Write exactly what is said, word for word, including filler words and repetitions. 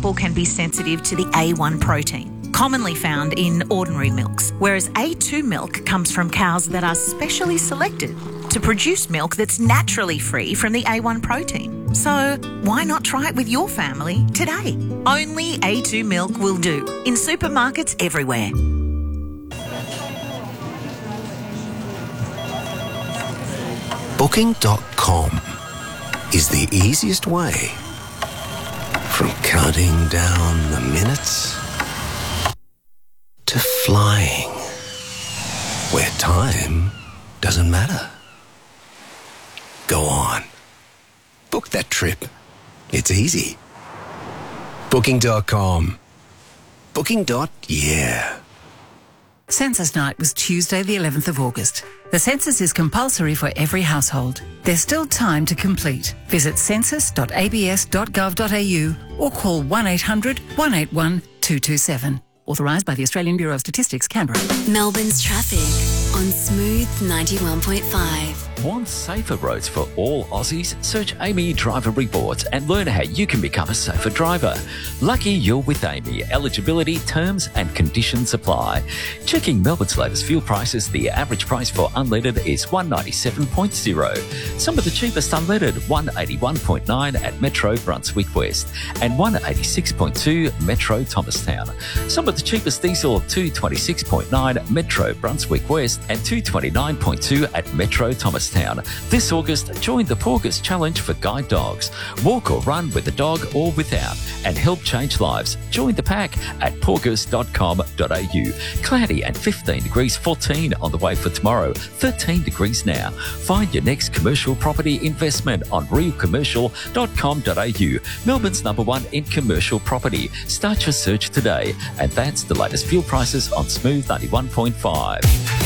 people can be sensitive to the A one protein, commonly found in ordinary milks, whereas A two milk comes from cows that are specially selected to produce milk that's naturally free from the A one protein. So why not try it with your family today? Only A two milk will do, in supermarkets everywhere. Booking dot com is the easiest way from counting down the minutes to flying, where time doesn't matter. Go on. Book that trip. It's easy. Booking dot com. Booking. Yeah. Census night was Tuesday the eleventh of August. The census is compulsory for every household. There's still time to complete. Visit census dot a b s dot gov dot a u or call one eight hundred, one eight one, two two seven. Authorised by the Australian Bureau of Statistics, Canberra. Melbourne's traffic on Smooth ninety-one point five. Want safer roads for all Aussies? Search Amy Driver Reports and learn how you can become a safer driver. Lucky you're with Amy. Eligibility, terms and conditions apply. Checking Melbourne's latest fuel prices, the average price for unleaded is one ninety-seven point zero. Some of the cheapest unleaded, one eighty-one point nine at Metro Brunswick West and one eighty-six point two Metro Thomastown. Some of the cheapest diesel, two twenty-six point nine Metro Brunswick West and two twenty-nine point two at Metro Thomastown. This August, join the Porgus Challenge for Guide Dogs. Walk or run with the dog or without and help change lives. Join the pack at porgus dot com dot a u. Cloudy and fifteen degrees, fourteen on the way for tomorrow, thirteen degrees now. Find your next commercial property investment on real commercial dot com dot a u. Melbourne's number one in commercial property. Start your search today. And that's the latest fuel prices on Smooth ninety-one point five.